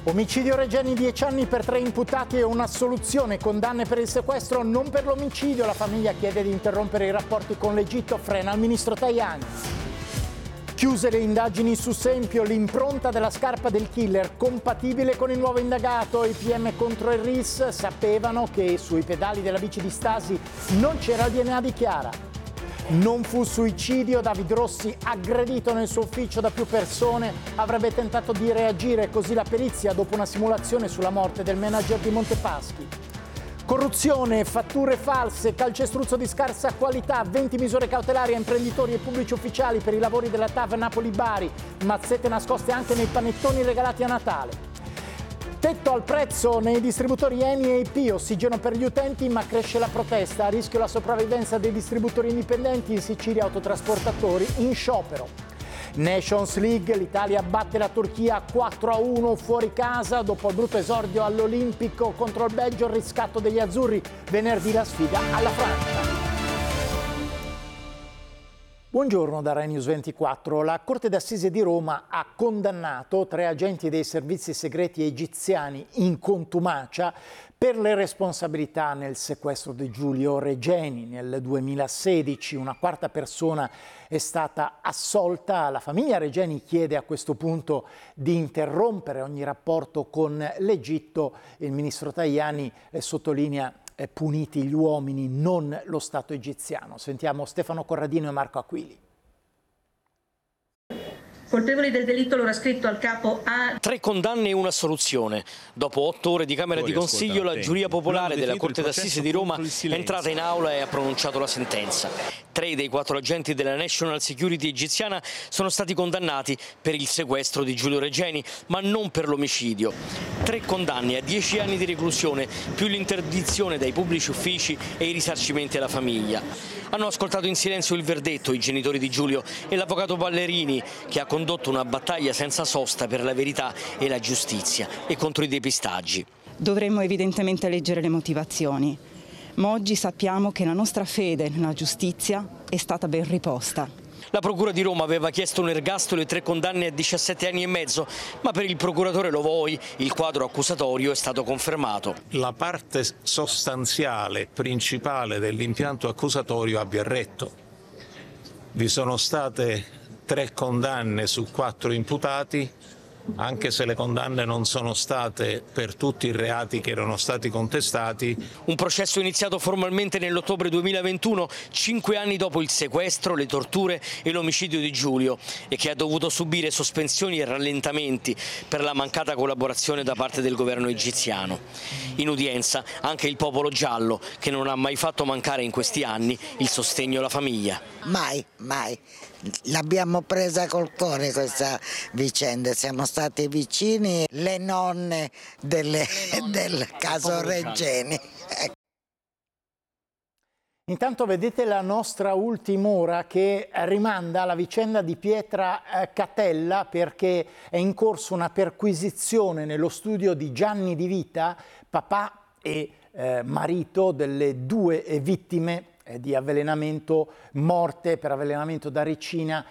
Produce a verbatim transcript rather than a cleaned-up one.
Omicidio Regeni, dieci anni per tre imputati e un'assoluzione, condanne per il sequestro, non per l'omicidio. La famiglia chiede di interrompere i rapporti con l'Egitto, frena il ministro Tajani. Chiuse le indagini su Sempio, l'impronta della scarpa del killer compatibile con il nuovo indagato. I P M contro il R I S sapevano che sui pedali della bici di Stasi non c'era il D N A di Chiara. Non fu suicidio, David Rossi aggredito nel suo ufficio da più persone, avrebbe tentato di reagire, così la perizia dopo una simulazione sulla morte del manager di Montepaschi. Corruzione, fatture false, calcestruzzo di scarsa qualità, venti misure cautelari a imprenditori e pubblici ufficiali per i lavori della T A V Napoli-Bari, mazzette nascoste anche nei panettoni regalati a Natale. Tetto al prezzo nei distributori Eni e I P, ossigeno per gli utenti, ma cresce la protesta. A rischio la sopravvivenza dei distributori indipendenti, in Sicilia autotrasportatori in sciopero. Nations League, l'Italia batte la Turchia quattro a uno fuori casa dopo il brutto esordio all'Olimpico contro il Belgio, il riscatto degli azzurri, venerdì la sfida alla Francia. Buongiorno da Rai News ventiquattro. La Corte d'Assise di Roma ha condannato tre agenti dei servizi segreti egiziani in contumacia per le responsabilità nel sequestro di Giulio Regeni nel duemilasedici. Una quarta persona è stata assolta. La famiglia Regeni chiede a questo punto di interrompere ogni rapporto con l'Egitto. Il ministro Tajani eh, sottolinea puniti gli uomini, non lo Stato egiziano. Sentiamo Stefano Corradino e Marco Aquili. Colpevoli del delitto l'ora scritto al capo A. Tre condanne e una assoluzione. Dopo otto ore di Camera di Consiglio, la giuria popolare della Corte d'Assise di Roma è entrata in aula e ha pronunciato la sentenza. Tre dei quattro agenti della National Security egiziana sono stati condannati per il sequestro di Giulio Regeni, ma non per l'omicidio. Tre condanne a dieci anni di reclusione, più l'interdizione dai pubblici uffici e i risarcimenti alla famiglia. Hanno ascoltato in silenzio il verdetto i genitori di Giulio e l'avvocato Ballerini, che ha condotto una battaglia senza sosta per la verità e la giustizia e contro i depistaggi. Dovremmo evidentemente leggere le motivazioni, ma oggi sappiamo che la nostra fede nella giustizia è stata ben riposta. La Procura di Roma aveva chiesto un ergastolo e tre condanne a diciassette anni e mezzo, ma per il procuratore Lovoi il quadro accusatorio è stato confermato. La parte sostanziale, principale dell'impianto accusatorio abbia retto. Vi sono state tre condanne su quattro imputati, anche se le condanne non sono state per tutti i reati che erano stati contestati. Un processo iniziato formalmente nell'ottobre duemilaventuno, cinque anni dopo il sequestro, le torture e l'omicidio di Giulio, e che ha dovuto subire sospensioni e rallentamenti per la mancata collaborazione da parte del governo egiziano. In udienza anche il popolo giallo, che non ha mai fatto mancare in questi anni il sostegno alla famiglia. Mai, mai. L'abbiamo presa col cuore questa vicenda, siamo stati vicini, le nonne, delle, le nonne del caso Regeni. Intanto vedete la nostra ultima ora che rimanda alla vicenda di Pietra Catella, perché è in corso una perquisizione nello studio di Gianni Di Vita, papà e eh, marito delle due vittime di avvelenamento, morte per avvelenamento da ricina